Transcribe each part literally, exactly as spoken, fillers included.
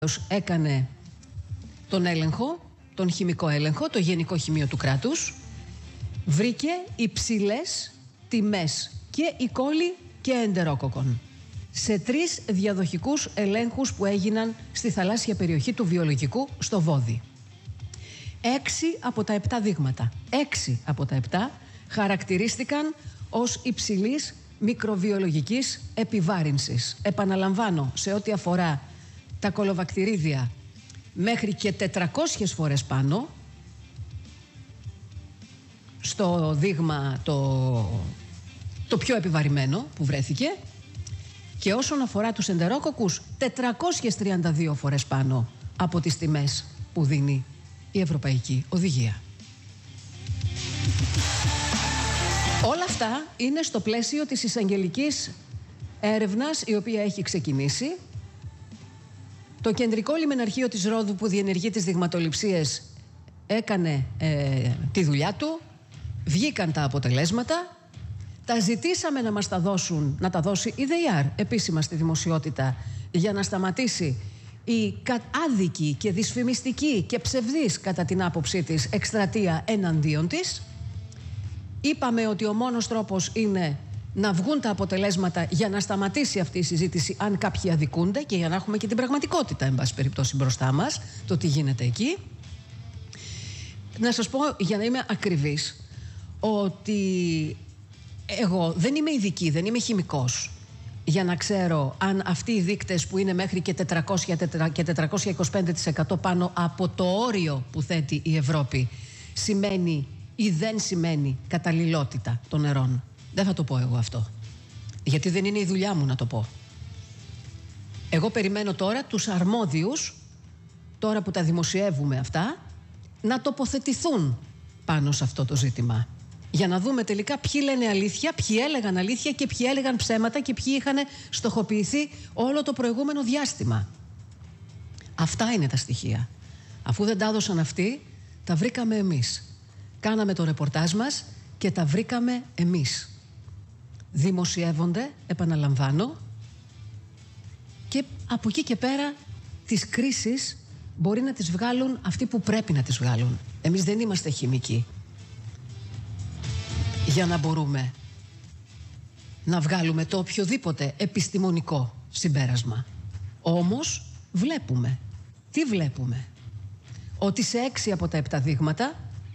Έκανε τον έλεγχο, τον χημικό έλεγχο, το Γενικό Χημείο του Κράτους, βρήκε υψηλές τιμές και η κόλλη και εντερόκοκον σε τρεις διαδοχικούς ελέγχους που έγιναν στη θαλάσσια περιοχή του βιολογικού στο Βόδι. Έξι από τα επτά δείγματα, έξι από τα επτά χαρακτηρίστηκαν ως υψηλής μικροβιολογικής επιβάρυνσης. Επαναλαμβάνω, σε ό,τι αφορά τα κολοβακτηρίδια μέχρι και τετρακόσιες φορές πάνω, στο δείγμα το, το πιο επιβαρημένο που βρέθηκε, και όσον αφορά τους εντερόκοκους, τετρακόσιες τριάντα δύο φορές πάνω από τις τιμές που δίνει η Ευρωπαϊκή Οδηγία. Όλα αυτά είναι στο πλαίσιο της εισαγγελικής έρευνας η οποία έχει ξεκινήσει. Το Κεντρικό Λιμεναρχείο της Ρόδου που διενεργεί τις δειγματοληψίες έκανε ε, τη δουλειά του, βγήκαν τα αποτελέσματα, τα ζητήσαμε να μας τα δώσουν, να τα δώσει η ΔΕΙΑΡ επίσημα στη δημοσιότητα για να σταματήσει η άδικη και δυσφημιστική και ψευδής κατά την άποψή της εκστρατεία εναντίον της. Είπαμε ότι ο μόνος τρόπος είναι να βγουν τα αποτελέσματα για να σταματήσει αυτή η συζήτηση αν κάποιοι αδικούνται και για να έχουμε και την πραγματικότητα, εν πάση περιπτώσει, μπροστά μας, το τι γίνεται εκεί. Να σας πω, για να είμαι ακριβής, ότι εγώ δεν είμαι ειδική, δεν είμαι χημικός για να ξέρω αν αυτοί οι δείκτες που είναι μέχρι και τετρακόσια και τετρακόσια είκοσι πέντε τοις εκατό πάνω από το όριο που θέτει η Ευρώπη σημαίνει ή δεν σημαίνει καταλληλότητα των νερών. Δεν θα το πω εγώ αυτό, γιατί δεν είναι η δουλειά μου να το πω. Εγώ περιμένω τώρα τους αρμόδιους, τώρα που τα δημοσιεύουμε αυτά, να τοποθετηθούν πάνω σε αυτό το ζήτημα, για να δούμε τελικά ποιοι λένε αλήθεια, ποιοι έλεγαν αλήθεια και ποιοι έλεγαν ψέματα και ποιοι είχαν στοχοποιηθεί όλο το προηγούμενο διάστημα. Αυτά είναι τα στοιχεία. Αφού δεν τα έδωσαν αυτοί, τα βρήκαμε εμείς. Κάναμε το ρεπορτάζ μας και τα βρήκαμε εμείς. Δημοσιεύονται, επαναλαμβάνω, και από εκεί και πέρα τις κρίσεις μπορεί να τις βγάλουν αυτοί που πρέπει να τις βγάλουν. Εμείς δεν είμαστε χημικοί για να μπορούμε να βγάλουμε το οποιοδήποτε επιστημονικό συμπέρασμα. Όμως βλέπουμε. Τι βλέπουμε? Ότι σε έξι από τα επτά δείγματα,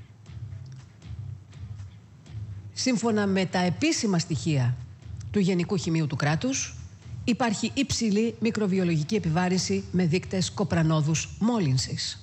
σύμφωνα με τα επίσημα στοιχεία του Γενικού Χημείου του Κράτους, υπάρχει υψηλή μικροβιολογική επιβάρυνση με δείκτες κοπρανόδους μόλυνσης.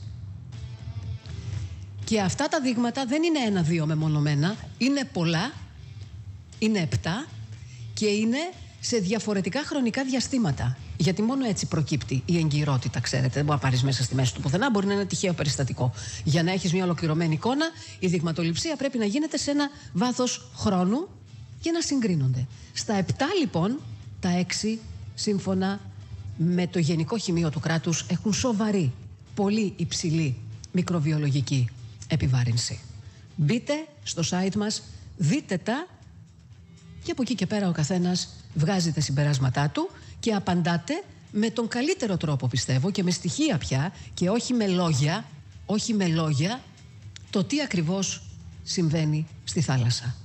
Και αυτά τα δείγματα δεν είναι ένα-δύο μεμονωμένα, είναι πολλά, είναι επτά και είναι σε διαφορετικά χρονικά διαστήματα. Γιατί μόνο έτσι προκύπτει η εγκυρότητα, ξέρετε. Δεν μπορεί να πάρεις μέσα στη μέση του πουθενά, μπορεί να είναι τυχαίο περιστατικό. Για να έχεις μια ολοκληρωμένη εικόνα, η δειγματοληψία πρέπει να γίνεται σε ένα βάθος χρόνου και να συγκρίνονται. Στα επτά λοιπόν, τα έξι, σύμφωνα με το Γενικό Χημείο του Κράτους, έχουν σοβαρή, πολύ υψηλή μικροβιολογική επιβάρυνση. Μπείτε στο site μας, δείτε τα και από εκεί και πέρα ο καθένας βγάζει τα συμπεράσματά του και απαντάτε με τον καλύτερο τρόπο, πιστεύω, και με στοιχεία πια και όχι με λόγια, όχι με λόγια, το τι ακριβώς συμβαίνει στη θάλασσα.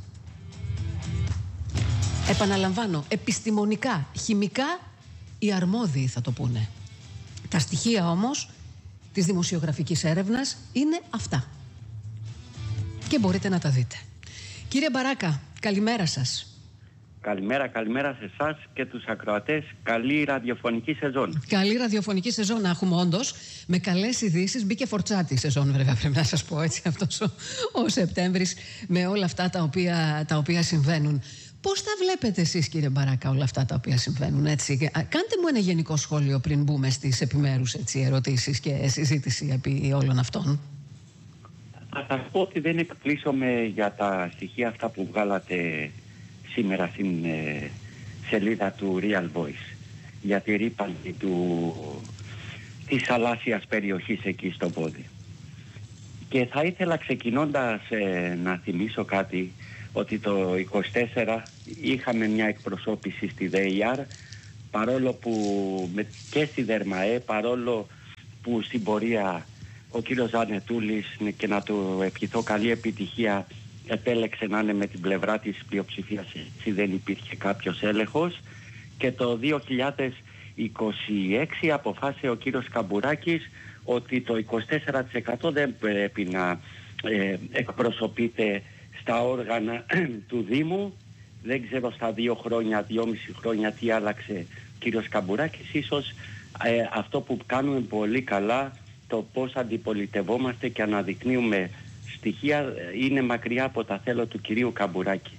Επαναλαμβάνω, επιστημονικά, χημικά, οι αρμόδιοι θα το πούνε. Τα στοιχεία όμως της δημοσιογραφικής έρευνας είναι αυτά. Και μπορείτε να τα δείτε. Κύριε Μπαράκα, καλημέρα σας. Καλημέρα, καλημέρα σε εσάς και τους ακροατές. Καλή ραδιοφωνική σεζόν. Καλή ραδιοφωνική σεζόν να έχουμε, όντως. Με καλές ειδήσεις. Μπήκε φορτσάτη η σεζόν, βέβαια, πρέπει να σας πω έτσι, αυτός ο, ο Σεπτέμβρης, με όλα αυτά τα οποία, τα οποία συμβαίνουν. Πώς τα βλέπετε εσείς, κύριε Μπαράκα, όλα αυτά τα οποία συμβαίνουν, έτσι? Κάντε μου ένα γενικό σχόλιο πριν μπούμε στις επιμέρους, έτσι, ερωτήσεις και συζήτηση επί όλων αυτών. Θα σας πω ότι δεν εκπλήσωμαι για τα στοιχεία αυτά που βγάλατε σήμερα στην ε, σελίδα του Real Voice για τη ρύπανση του, της θαλάσσιας περιοχής εκεί στο Βόδι. Και θα ήθελα ξεκινώντας ε, να θυμίσω κάτι, ότι το είκοσι τέσσερα είχαμε μια εκπροσώπηση στη ΔΕΙΑΡ, παρόλο που με, και στη ΔΕΡΜΑΕ, παρόλο που στην πορεία ο κύριος Ζανετούλης, και να του ευχηθώ καλή επιτυχία, επέλεξε να είναι με την πλευρά της πλειοψηφίας, έτσι δεν υπήρχε κάποιος έλεγχος. Και το δύο χιλιάδες είκοσι έξι αποφάσισε ο κύριος Καμπουράκης ότι το είκοσι τέσσερα τοις εκατό δεν πρέπει να ε, εκπροσωπείται στα όργανα του Δήμου. Δεν ξέρω στα δύο χρόνια, δυόμιση χρόνια τι άλλαξε ο κύριος Καμπουράκης. Ίσως ε, αυτό που κάνουμε πολύ καλά, το πώς αντιπολιτευόμαστε και αναδεικνύουμε στοιχεία, είναι μακριά από τα θέλω του κυρίου Καμπουράκη.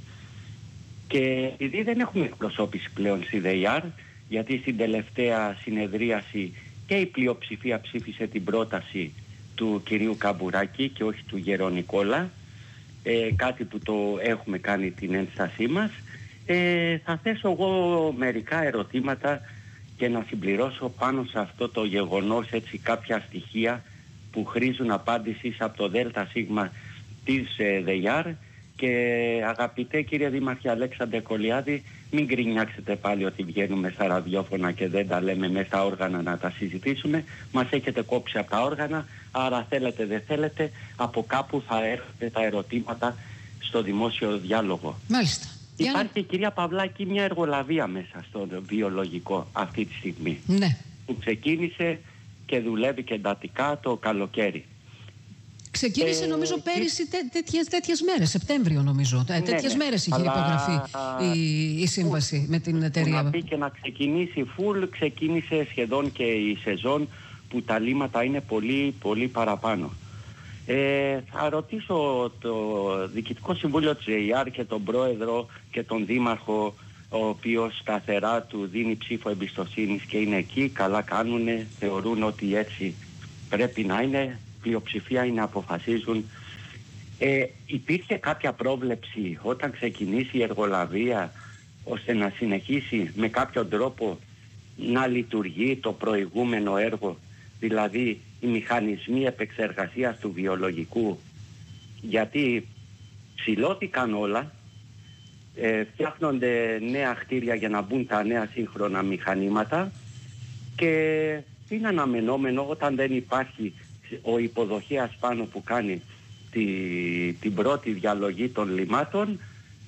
Και επειδή δεν έχουμε εκπροσώπηση πλέον στη ΔΕΙΑΡ, γιατί στην τελευταία συνεδρίαση και η πλειοψηφία ψήφισε την πρόταση του κυρίου Καμπουράκη και όχι του Γερονικόλα, ε, κάτι που το έχουμε κάνει την ένστασή μας, ε, θα θέσω εγώ μερικά ερωτήματα και να συμπληρώσω πάνω σε αυτό το γεγονός, έτσι, κάποια στοιχεία που χρήζουν απάντησης από το ΔΣ της ε, ΔΕΙΑΡ. Και αγαπητέ κύριε Δήμαρχε Αλέξανδρε Κολιάδη, μην γκρινιάξετε πάλι ότι βγαίνουμε στα ραδιόφωνα και δεν τα λέμε μέσα στα όργανα να τα συζητήσουμε. Μας έχετε κόψει από τα όργανα, άρα θέλετε δεν θέλετε, από κάπου θα έρχονται τα ερωτήματα στο δημόσιο διάλογο. Μάλιστα. Υπάρχει, κυρία Παυλάκη, μια εργολαβία μέσα στο βιολογικό αυτή τη στιγμή. Ναι. Που ξεκίνησε και δουλεύει και εντατικά το καλοκαίρι. Ξεκίνησε, νομίζω, ε, πέρυσι τέ, τέτοιες, τέτοιες μέρες, Σεπτέμβριο νομίζω. Ναι, τέτοιες ναι, μέρες είχε αλλά... υπογραφεί η, η σύμβαση που, με την εταιρεία. Να πει και να ξεκινήσει φουλ, ξεκίνησε σχεδόν και η σεζόν που τα λίματα είναι πολύ, πολύ παραπάνω. Ε, θα ρωτήσω το Διοικητικό Συμβούλιο της ΔΕΙΑΡ και τον Πρόεδρο και τον Δήμαρχο, ο οποίος σταθερά του δίνει ψήφο εμπιστοσύνης και είναι εκεί, καλά κάνουνε, θεωρούν ότι έτσι πρέπει να είναι. Πλειοψηφία είναι, αποφασίζουν. Ε, υπήρχε κάποια πρόβλεψη όταν ξεκινήσει η εργολαβία ώστε να συνεχίσει με κάποιον τρόπο να λειτουργεί το προηγούμενο έργο, δηλαδή οι μηχανισμοί επεξεργασίας του βιολογικού, γιατί ψηλώθηκαν όλα, ε, φτιάχνονται νέα κτίρια για να μπουν τα νέα σύγχρονα μηχανήματα και είναι αναμενόμενο όταν δεν υπάρχει ο υποδοχέας πάνω που κάνει τη, την πρώτη διαλογή των λιμάτων,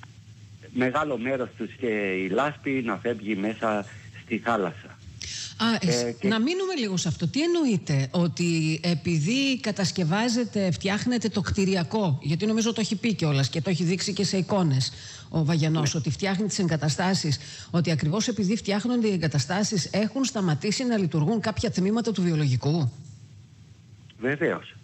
μεγάλο μέρος τους και η λάσπη να φεύγει μέσα στη θάλασσα. Α, ε, και... Να μείνουμε λίγο σε αυτό. Τι εννοείτε, ότι επειδή κατασκευάζετε, φτιάχνετε το κτηριακό, γιατί νομίζω το έχει πει κιόλας και το έχει δείξει και σε εικόνες ο Βαγιανός, ναι, ότι φτιάχνει τις εγκαταστάσεις, ότι ακριβώς επειδή φτιάχνονται οι εγκαταστάσεις έχουν σταματήσει να λειτουργούν κάποια τμήματα του βιολογικού? Βεβαίως.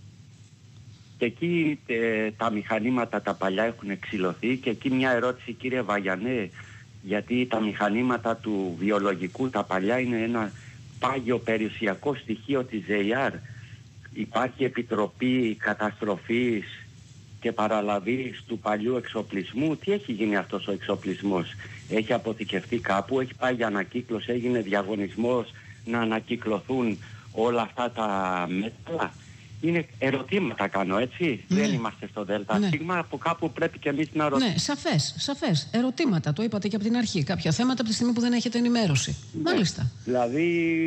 Και εκεί ε, τα μηχανήματα τα παλιά έχουν εξηλωθεί και εκεί μια ερώτηση, κύριε Βαγιανέ, γιατί τα μηχανήματα του βιολογικού τα παλιά είναι ένα πάγιο περιουσιακό στοιχείο της ΔΕΙΑΡ. Υπάρχει επιτροπή καταστροφής και παραλαβής του παλιού εξοπλισμού. Τι έχει γίνει αυτός ο εξοπλισμός? Έχει αποθηκευτεί κάπου, έχει πάει για ανακύκλωση, έγινε διαγωνισμός να ανακυκλωθούν όλα αυτά τα μέτρα? Είναι ερωτήματα κάνω, έτσι. Ναι. Δεν είμαστε στο ΔΣ. Ναι. Από κάπου πρέπει και εμείς να ρωτήσουμε. Ναι, σαφές, σαφές. Ερωτήματα, το είπατε και από την αρχή. Κάποια θέματα από τη στιγμή που δεν έχετε ενημέρωση. Ναι. Μάλιστα. Δηλαδή,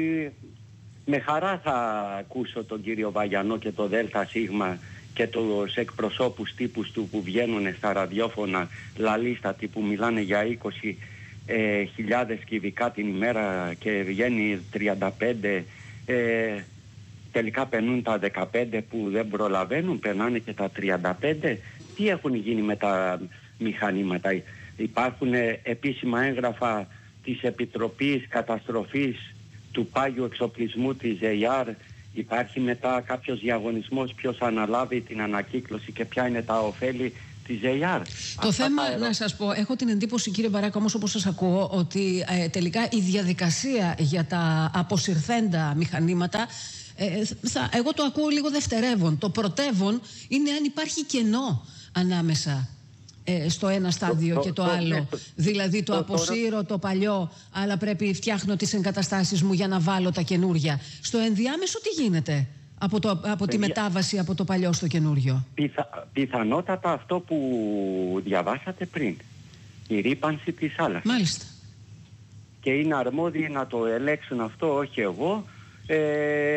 με χαρά θα ακούσω τον κύριο Βαγιανό και το ΔΣ και τους εκπροσώπους τύπους του που βγαίνουν στα ραδιόφωνα λαλίστατοι που μιλάνε για είκοσι χιλιάδες κυβικά την ημέρα και βγαίνει τριάντα πέντε. Ε, τελικά περνούν τα δεκαπέντε που δεν προλαβαίνουν, περνάνε και τα τριάντα πέντε. Τι έχουν γίνει με τα μηχανήματα? Υπάρχουν επίσημα έγγραφα της Επιτροπής Καταστροφής του πάγιου εξοπλισμού της ΔΕΙΑΡ? Υπάρχει μετά κάποιος διαγωνισμός ποιος αναλάβει την ανακύκλωση και ποια είναι τα ωφέλη της ΔΕΙΑΡ? Το θέμα, ερώ... να σας πω, έχω την εντύπωση, κύριε Μπαράκο, όμως όπως σας ακούω, ότι ε, τελικά η διαδικασία για τα αποσυρθέντα μηχανήματα, ε, θα, εγώ το ακούω λίγο δευτερεύον. Το πρωτεύον είναι αν υπάρχει κενό ανάμεσα ε, στο ένα στάδιο το, και το, το άλλο. Το, δηλαδή το, το αποσύρω το παλιό, αλλά πρέπει φτιάχνω τις εγκαταστάσεις μου για να βάλω τα καινούρια. Στο ενδιάμεσο τι γίνεται από, το, από τη μετάβαση από το παλιό στο καινούριο? Πιθα, πιθανότατα αυτό που διαβάσατε πριν, η ρύπανση της θάλασσας. Μάλιστα. Και είναι αρμόδιοι να το ελέγξουν αυτό, όχι εγώ. Ε,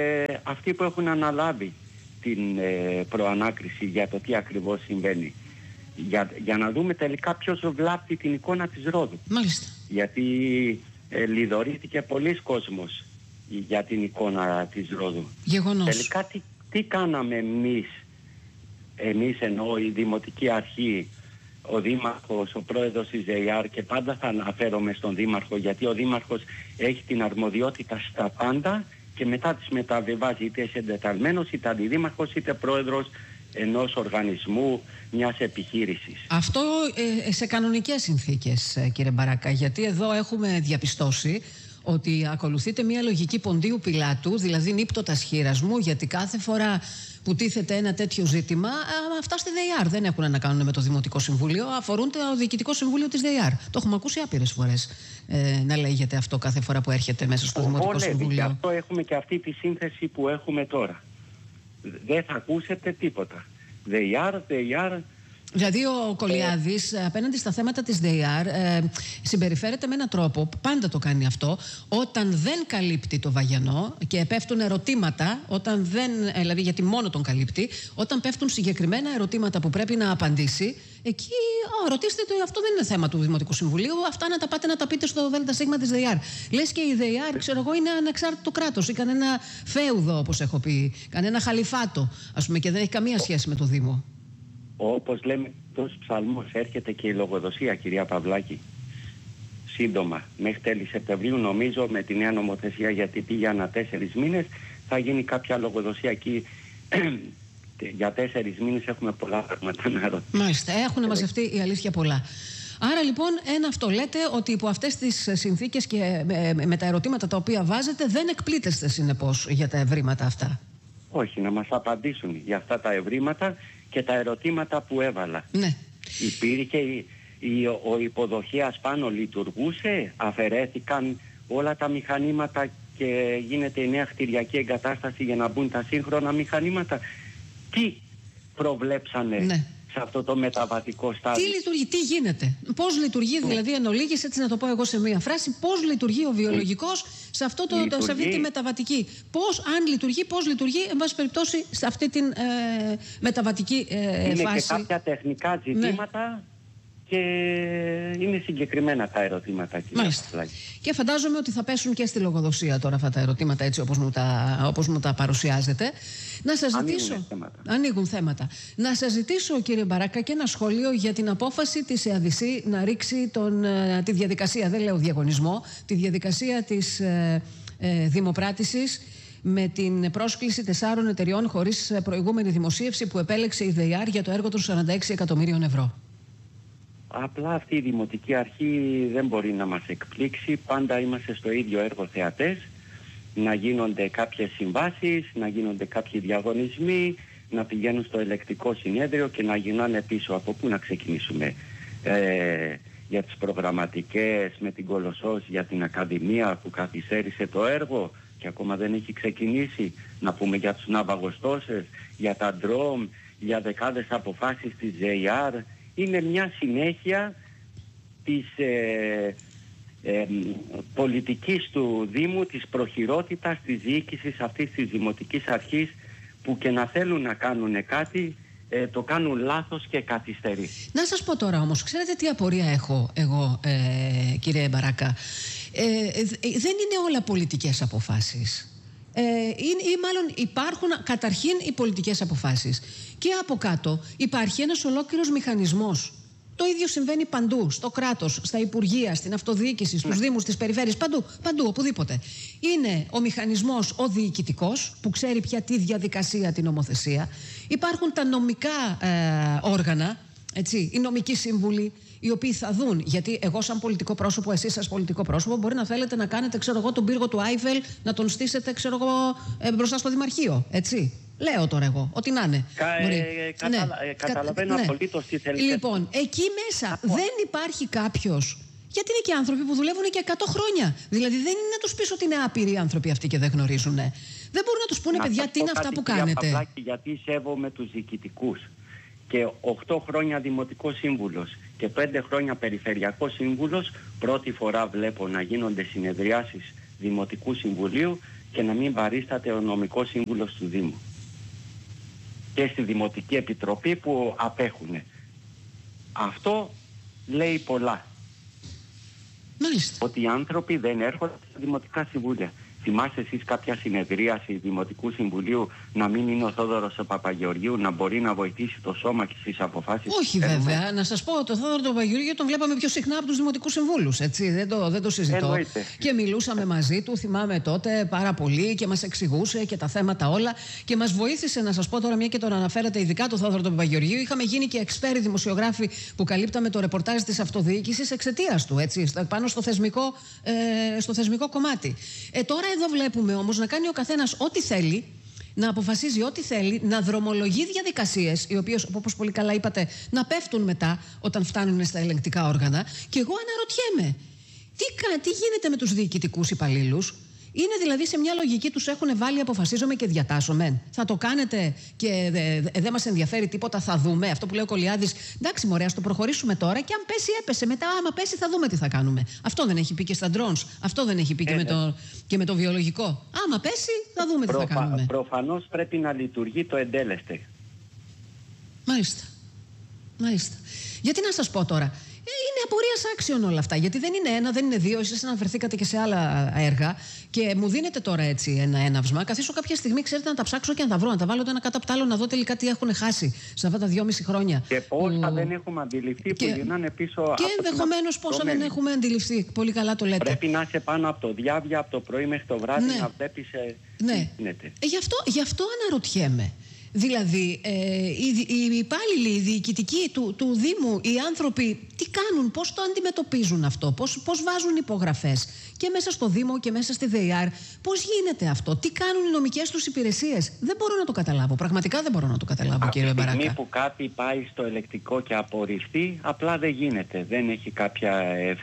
αυτοί που έχουν αναλάβει την ε, προανάκριση για το τι ακριβώς συμβαίνει. Για, για να δούμε τελικά ποιος βλάπτει την εικόνα της Ρόδου. Μάλιστα. Γιατί ε, λιδωρήθηκε πολλής κόσμος για την εικόνα της Ρόδου. Γεγονός. Τελικά τι, τι κάναμε εμείς, εμείς εννοώ η Δημοτική Αρχή, ο Δήμαρχος, ο Πρόεδρος της ΔΕΙΑΡ, και πάντα θα αναφέρομαι στον Δήμαρχο, γιατί ο Δήμαρχος έχει την αρμοδιότητα στα πάντα και μετά τις μεταβιβάζει είτε σε εντεταλμένος, είτε αντιδήμαρχος, είτε πρόεδρος ενός οργανισμού, μιας επιχείρησης. Αυτό ε, σε κανονικές συνθήκες, κύριε Μπαράκα, γιατί εδώ έχουμε διαπιστώσει ότι ακολουθείται μια λογική ποντίου πιλάτου, δηλαδή νύπτωτας χείρας μου, γιατί κάθε φορά που τίθεται ένα τέτοιο ζήτημα, αυτά στη ΔΕΙΑΡ δεν έχουν να κάνουν με το Δημοτικό Συμβούλιο, αφορούν το Διοικητικό Συμβούλιο της ΔΕΙΑΡ. Το έχουμε ακούσει άπειρες φορές ε, να λέγεται αυτό κάθε φορά που έρχεται μέσα στο Δημοτικό Όλε, Συμβούλιο. Και αυτό έχουμε και αυτή τη σύνθεση που έχουμε τώρα. Δεν θα ακούσετε τίποτα. ΔΕΙΑΡ, ΔΕΙΑΡ. Δηλαδή ο Κολιάδης ε, απέναντι στα θέματα της ΔΕΙΑΡ ε, συμπεριφέρεται με έναν τρόπο, πάντα το κάνει αυτό, όταν δεν καλύπτει το Βαγιανό και πέφτουν ερωτήματα, όταν δεν, ε, δηλαδή γιατί μόνο τον καλύπτει, όταν πέφτουν συγκεκριμένα ερωτήματα που πρέπει να απαντήσει, εκεί α, ρωτήστε το, αυτό δεν είναι θέμα του Δημοτικού Συμβουλίου, αυτά να τα πάτε να τα πείτε στο ΔΣ της ΔΕΙΑΡ. Λες και η ΔΕΙΑΡ, ξέρω εγώ, είναι ανεξάρτητο κράτος ή κανένα φέουδο, όπως έχω πει, κανένα χαλιφάτο, ας πούμε, και δεν έχει καμία σχέση με το Δήμο. Όπως λέμε στους ψαλμούς, έρχεται και η λογοδοσία, κυρία Παυλάκη. Σύντομα, μέχρι τέλη Σεπτεμβρίου, νομίζω, με τη νέα νομοθεσία, γιατί πήγε ανά τέσσερις μήνες, θα γίνει κάποια λογοδοσία εκεί. Για τέσσερις μήνες έχουμε πολλά πράγματα να ρωτήσουμε. Μάλιστα, έχουν μαζευτεί η αλήθεια πολλά. Άρα λοιπόν, ένα αυτό λέτε, ότι υπό αυτές τις συνθήκες και με, με τα ερωτήματα τα οποία βάζετε, δεν εκπλήτεστε συνεπώς για τα ευρήματα αυτά. Όχι, να μας απαντήσουν για αυτά τα ευρήματα και τα ερωτήματα που έβαλα. Ναι. Υπήρχε η, η, ο υποδοχέας πάνω, λειτουργούσε, αφαιρέθηκαν όλα τα μηχανήματα και γίνεται η νέα κτηριακή εγκατάσταση για να μπουν τα σύγχρονα μηχανήματα. Τι προβλέψανε ναι. σε αυτό το μεταβατικό στάδιο? Τι λειτουργεί, τι γίνεται, πώς λειτουργεί, δηλαδή εν ολίγης, έτσι να το πω εγώ σε μία φράση, πώς λειτουργεί ο βιολογικός σε, αυτό το, το, σε αυτή τη μεταβατική. Πώς, αν λειτουργεί, πώς λειτουργεί, εν πάση περιπτώσει, σε αυτή τη ε, μεταβατική ε, είναι φάση. Και κάποια τεχνικά ζητήματα. Ναι. Και είναι συγκεκριμένα τα ερωτήματα. Μάλιστα. Και φαντάζομαι ότι θα πέσουν και στη λογοδοσία τώρα αυτά τα ερωτήματα, έτσι όπως μου τα, όπως μου τα παρουσιάζετε. Να σας ζητήσω. Ανοίγουν θέματα. Ανοίγουν θέματα. Να σας ζητήσω, κύριε Μπαράκα, και ένα σχόλιο για την απόφαση της ΕΑΔΙΣΗ να ρίξει τον, τη διαδικασία, δεν λέω διαγωνισμό, τη διαδικασία της ε, ε, δημοπράτησης με την πρόσκληση τεσσάρων εταιριών χωρίς προηγούμενη δημοσίευση που επέλεξε η ΔΕΙΑΡ για το έργο των σαράντα έξι εκατομμύριων ευρώ. Απλά αυτή η Δημοτική Αρχή δεν μπορεί να μας εκπλήξει. Πάντα είμαστε στο ίδιο έργο θεατές. Να γίνονται κάποιες συμβάσεις, να γίνονται κάποιοι διαγωνισμοί, να πηγαίνουν στο ελεκτικό συνέδριο και να γυρνάνε πίσω. Από πού να ξεκινήσουμε? Ε, για τις προγραμματικές, με την Κολοσσός, για την Ακαδημία που καθυστέρησε το έργο και ακόμα δεν έχει ξεκινήσει. Να πούμε για τους ναυαγοστώσες, για τα ντρόμ, για δεκάδες αποφάσεις της ΔΕΙΑΡ. Είναι μια συνέχεια της ε, ε, πολιτικής του Δήμου, της προχειρότητας, της διοίκησης αυτής της Δημοτικής Αρχής, που και να θέλουν να κάνουν κάτι, ε, το κάνουν λάθος και καθυστερεί. Να σας πω τώρα όμως, ξέρετε τι απορία έχω εγώ, ε, κύριε Μπαράκα? Ε, δεν είναι όλα πολιτικές αποφάσεις. Ε, ή, ή μάλλον υπάρχουν καταρχήν οι πολιτικές αποφάσεις και από κάτω υπάρχει ένας ολόκληρος μηχανισμός. Το ίδιο συμβαίνει παντού, στο κράτος, στα υπουργεία, στην αυτοδιοίκηση, στους ναι. δήμους, στις περιφέρειες, παντού, παντού, οπουδήποτε. Είναι ο μηχανισμός ο διοικητικός που ξέρει πια τη διαδικασία, την νομοθεσία. Υπάρχουν τα νομικά ε, όργανα, έτσι, οι νομικοί σύμβουλοι, οι οποίοι θα δουν, γιατί εγώ σαν πολιτικό πρόσωπο, εσείς σαν πολιτικό πρόσωπο, μπορεί να θέλετε να κάνετε, ξέρω εγώ, τον πύργο του Άιφελ, να τον στήσετε, ξέρω εγώ, ε, μπροστά στο Δημαρχείο, έτσι. Λέω τώρα εγώ, ό,τι να είναι. Κα, ε, καταλα, ναι. ε, καταλαβαίνω ναι. απολύτως τι θέλετε. Λοιπόν, εκεί μέσα Από... δεν υπάρχει κάποιος. Γιατί είναι και άνθρωποι που δουλεύουν και εκατό χρόνια. Δηλαδή δεν είναι να τους πεις ότι είναι άπειροι οι άνθρωποι αυτοί και δεν γνωρίζουν. Δεν μπορούν να τους πούνε, να παιδιά, τι είναι αυτά που κάνετε. Παυλάκη, γιατί σέβομαι τους διοικητικούς. Και οκτώ χρόνια δημοτικός σύμβουλος και πέντε χρόνια περιφερειακός σύμβουλος, πρώτη φορά βλέπω να γίνονται συνεδριάσεις Δημοτικού Συμβουλίου και να μην παρίσταται ο νομικός σύμβουλος του Δήμου και στη Δημοτική Επιτροπή που απέχουν. Αυτό λέει πολλά. Μάλιστα. Ότι οι άνθρωποι δεν έρχονται στα Δημοτικά Συμβούλια. Θυμάστε εσείς κάποια συνεδρίαση Δημοτικού Συμβουλίου να μην είναι ο Θόδωρος ο Παπαγεωργίου, να μπορεί να βοηθήσει το σώμα και στις αποφάσεις? Όχι βέβαια. Να σας πω, το Θόδωρο τον Παπαγεωργίου τον βλέπαμε πιο συχνά από τους Δημοτικούς Συμβούλους. Έτσι, δεν το, δεν το συζητώ. Εννοείται. Και μιλούσαμε μαζί του, θυμάμαι τότε πάρα πολύ και μας εξηγούσε και τα θέματα όλα. Και μας βοήθησε, να σας πω τώρα, μια και τον αναφέρατε ειδικά το Θόδωρο τον Παπαγεωργίου. Είχαμε γίνει και εξπέρι δημοσιογράφοι που καλύπταμε το ρεπορτάζ της αυτοδιοίκησης εξαιτίας του, έτσι, πάνω στο θεσμικό, ε, στο θεσμικό κομμάτι. Ε, τώρα εδώ βλέπουμε όμως να κάνει ο καθένας ό,τι θέλει, να αποφασίζει ό,τι θέλει, να δρομολογεί διαδικασίες, οι οποίες, όπως πολύ καλά είπατε, να πέφτουν μετά όταν φτάνουν στα ελεγκτικά όργανα. Και εγώ αναρωτιέμαι, τι, τι γίνεται με τους διοικητικούς υπαλλήλους? Είναι δηλαδή σε μια λογική, τους έχουν βάλει αποφασίζομαι και διατάσσομαι. Θα το κάνετε και δεν δε, δε μας ενδιαφέρει τίποτα, θα δούμε. Αυτό που λέει ο Κολιάδης, εντάξει μωρέ, ας το προχωρήσουμε τώρα και αν πέσει έπεσε. Μετά άμα πέσει θα δούμε τι θα κάνουμε. Αυτό δεν έχει πει και στα drones, αυτό δεν έχει πει και, ε, με, το, και με το βιολογικό. Άμα πέσει θα δούμε τι Προφα, θα κάνουμε. Προφανώς πρέπει να λειτουργεί το εντέλεσθε. Μάλιστα. Μάλιστα. Γιατί να σας πω τώρα, είναι απορίας άξιων όλα αυτά. Γιατί δεν είναι ένα, δεν είναι δύο. Εσείς αναφερθήκατε και σε άλλα έργα και μου δίνετε τώρα έτσι ένα έναυσμα. Καθίσω κάποια στιγμή, ξέρετε, να τα ψάξω και να τα βρω, να τα βάλω το ένα κάτω από το άλλο, να δω τελικά τι έχουν χάσει σε αυτά τα δυόμιση χρόνια. Και πόσα που... δεν έχουμε αντιληφθεί και... που γυρνάνε πίσω. Και ενδεχομένως πόσα δεν έχουμε αντιληφθεί. Πολύ καλά το λέτε. Πρέπει να είσαι πάνω από το διάβια, από το πρωί μέχρι το βράδυ, ναι. να βλέπεις. Ναι. Ε, γι' αυτό, γι' αυτό αναρωτιέμαι. Δηλαδή, ε, οι, οι υπάλληλοι, οι διοικητικοί του, του Δήμου, οι άνθρωποι, τι κάνουν, πώς το αντιμετωπίζουν αυτό, πώς, πώς βάζουν υπογραφές και μέσα στο Δήμο και μέσα στη ΔΕΙΑΡ, πώς γίνεται αυτό, τι κάνουν οι νομικές τους υπηρεσίες? Δεν μπορώ να το καταλάβω, πραγματικά δεν μπορώ να το καταλάβω, από κύριε Μπαράκα. Από τη στιγμή που κάτι πάει στο ελεκτικό και απορριφθεί, απλά δεν γίνεται. Δεν έχει κάποια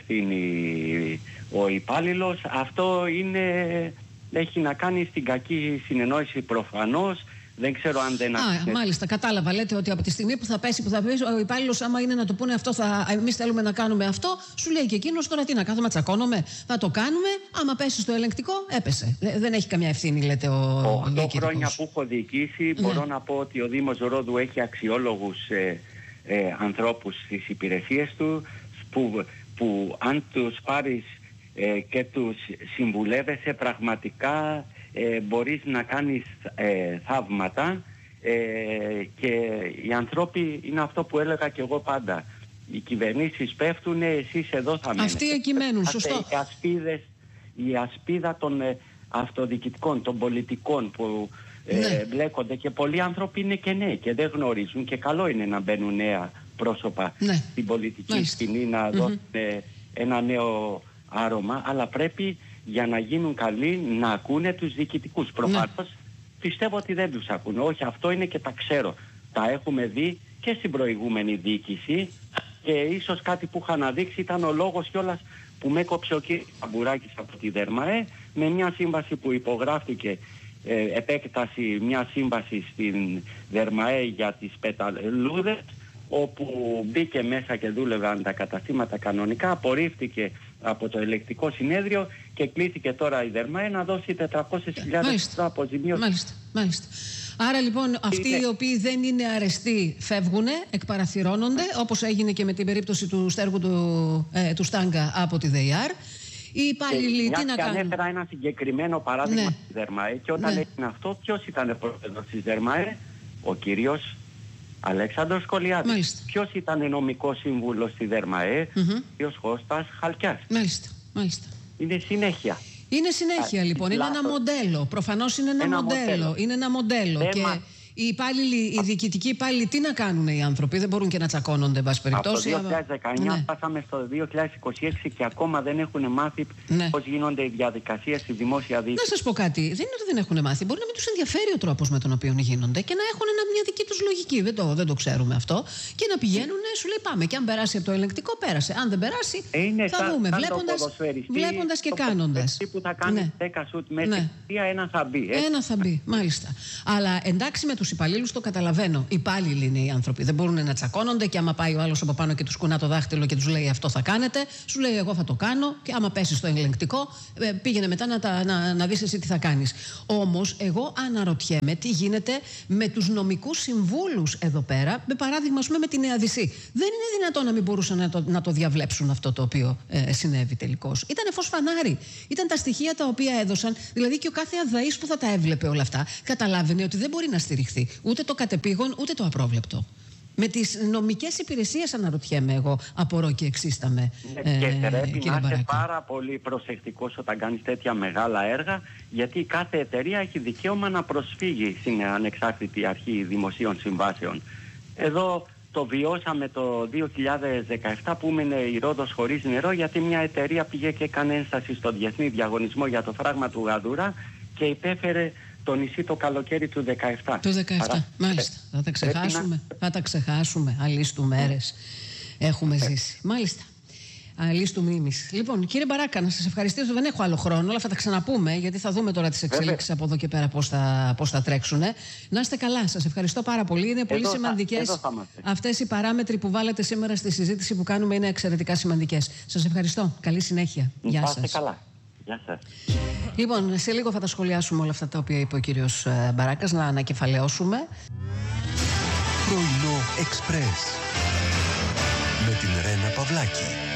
ευθύνη ο υπάλληλος. Αυτό είναι, έχει να κάνει στην κακή συνεννόηση προφανώς. Δεν ξέρω αν δεν... Α, μάλιστα, κατάλαβα. Λέτε ότι από τη στιγμή που θα πέσει, που θα πέσει ο υπάλληλος, άμα είναι να το πούνε αυτό, θα, εμείς θέλουμε να κάνουμε αυτό, σου λέει και εκείνος, τώρα τι να κάθομαι, τσακώνομαι, θα το κάνουμε. Άμα πέσει στο ελεγκτικό, έπεσε. Δεν έχει καμιά ευθύνη, λέτε ο διοικητικός. Οχτώ χρόνια που έχω διοικήσει, ναι. μπορώ να πω ότι ο Δήμος Ρόδου έχει αξιόλογους ε, ε, ανθρώπους στις υπηρεσίες του, που, που αν τους πάρεις ε, και τους συμβουλεύεσαι πραγματικά... Ε, μπορείς να κάνεις ε, θαύματα ε, και οι άνθρωποι είναι αυτό που έλεγα και εγώ πάντα. Οι κυβερνήσεις πέφτουν, εσείς εδώ θα μένετε. Αυτοί εκεί μένουν, σωστό. Οι ασπίδες, η ασπίδα των ε, αυτοδιοικητικών, των πολιτικών που ε, ναι. μπλέκονται και πολλοί άνθρωποι είναι και νέοι και δεν γνωρίζουν και καλό είναι να μπαίνουν νέα πρόσωπα ναι. στην πολιτική Μάλιστα. σκηνή, να mm-hmm. δώσουν ε, ένα νέο άρωμα, αλλά πρέπει για να γίνουν καλοί να ακούνε τους διοικητικούς. Προφανώς ναι. πιστεύω ότι δεν τους ακούνε. Όχι, αυτό είναι και τα ξέρω. Τα έχουμε δει και στην προηγούμενη διοίκηση και ίσως κάτι που είχα αναδείξει ήταν ο λόγος κιόλας που με έκοψε ο κ. Καμπουράκης από τη ΔΕΡΜΑΕ με μια σύμβαση που υπογράφηκε, ε, επέκταση μια σύμβαση στην ΔΕΡΜΑΕ για τις πεταλούδες, όπου μπήκε μέσα και δούλευαν τα καταστήματα κανονικά, απορρίφθηκε από το ελεκτικό συνέδριο και κλείθηκε τώρα η ΔΕΡΜΑΕ να δώσει τετρακόσιες χιλιάδες αποζημίωση. Μάλιστα, μάλιστα. Άρα λοιπόν αυτοί είναι... οι οποίοι δεν είναι αρεστοί φεύγουν, εκπαραθυρώνονται, όπως έγινε και με την περίπτωση του στέργου του, ε, του Στάγκα από τη ΔΕΙΑΡ. Οι υπάλληλοι τι να κάνουν. Ανέφερα ένα συγκεκριμένο παράδειγμα ναι. της ΔΕΡΜΑΕ και όταν ναι. έγινε αυτό, ποιος ήταν πρόεδρος της ΔΕΡΜΑΕ? Ο κύριος Αλέξανδρος Κολιάδης. Ποιος ήταν νομικός σύμβουλος στη ΔΕΡΜΑΕ? Mm-hmm. Ο Κώστας Χαλκιάς. Μάλιστα, μάλιστα. Είναι συνέχεια. Είναι συνέχεια λοιπόν, είναι ένα μοντέλο. Προφανώς είναι ένα, ένα μοντέλο. μοντέλο. Είναι ένα μοντέλο. Έμα... Και οι υπάλληλοι, οι διοικητικοί υπάλληλοι, τι να κάνουν οι άνθρωποι? Δεν μπορούν και να τσακώνονται, εν πάση περιπτώσει. Από το δύο χιλιάδες δεκαεννιά ναι. φτάσαμε στο δύο χιλιάδες είκοσι έξι και ακόμα δεν έχουν μάθει ναι. πώς γίνονται οι διαδικασίες στη δημόσια διοίκηση. Να σας πω κάτι. Δεν είναι ότι δεν έχουν μάθει. Μπορεί να μην τους ενδιαφέρει ο τρόπος με τον οποίο γίνονται και να έχουν μια δική τους λογική. Δεν το, δεν το ξέρουμε αυτό. Και να πηγαίνουν, σου λέει πάμε. Και αν περάσει από το ελεγκτικό, πέρασε. Αν δεν περάσει, είναι θα σαν, δούμε. Βλέποντας και κάνοντας. Που θα κάνει δέκα σουτ μέσα, ένα θα μπει. Ένα θα μπει, μάλιστα. Αλλά εντάξει με τους τους υπαλλήλους το καταλαβαίνω. Υπάλληλοι είναι οι άνθρωποι. Δεν μπορούν να τσακώνονται και άμα πάει ο άλλος από πάνω και τους κουνά το δάχτυλο και τους λέει αυτό θα κάνετε, σου λέει εγώ θα το κάνω και άμα πέσει στο ελεγκτικό, πήγαινε μετά να, τα, να, να δεις εσύ τι θα κάνεις. Όμως, εγώ αναρωτιέμαι τι γίνεται με τους νομικούς συμβούλους εδώ πέρα, με παράδειγμα, ας πούμε, με την ΕΑΔΙΣΗ. Δεν είναι δυνατόν να μην μπορούσαν να το, να το διαβλέψουν αυτό το οποίο ε, συνέβη τελικώς. Ήτανε φως φανάρι. Ήταν τα στοιχεία τα οποία έδωσαν, δηλαδή και ο κάθε αδαής που θα τα έβλεπε όλα αυτά, καταλάβαινε ότι δεν μπορεί να στηριχθεί ούτε το κατεπήγον ούτε το απρόβλεπτο. Με τις νομικές υπηρεσίες αναρωτιέμαι εγώ, απορώ και εξίσταμαι. Ε, και ε, πρέπει να Μπαράκη. είσαι πάρα πολύ προσεκτικός όταν κάνεις τέτοια μεγάλα έργα, γιατί κάθε εταιρεία έχει δικαίωμα να προσφύγει στην ανεξάρτητη αρχή δημοσίων συμβάσεων. Εδώ το βιώσαμε το δύο χιλιάδες δεκαεπτά που έμεινε η Ρόδος χωρίς νερό, γιατί μια εταιρεία πήγε και έκανε ένσταση στο διεθνή διαγωνισμό για το φράγμα του Γαδούρα και υπέφερε το νησί το καλοκαίρι του δεκαεπτά. Το δεκαεπτά, Άρα, μάλιστα. Θα τα ξεχάσουμε. Να... Θα τα ξεχάσουμε. Αλίστου μέρες έχουμε ε. ζήσει. Μάλιστα. Αλίστου μνήμης. Λοιπόν, κύριε Μπαράκα, να σας ευχαριστήσω. Δεν έχω άλλο χρόνο, αλλά θα τα ξαναπούμε, γιατί θα δούμε τώρα τις εξέλιξεις από εδώ και πέρα πώς θα, πώς θα τρέξουν. Να είστε καλά. Σας ευχαριστώ πάρα πολύ. Είναι πολύ σημαντικές αυτές οι παράμετροι που βάλετε σήμερα στη συζήτηση που κάνουμε. Είναι εξαιρετικά σημαντικές. Σας ευχαριστώ. Καλή συνέχεια. Γεια σας. Πάστε καλά. Γεια σας. Λοιπόν, σε λίγο θα τα σχολιάσουμε όλα αυτά τα οποία είπε ο κύριος Μπαράκας, να ανακεφαλαιώσουμε. Πρωινό Εξπρές με την Ρένα Παυλάκη.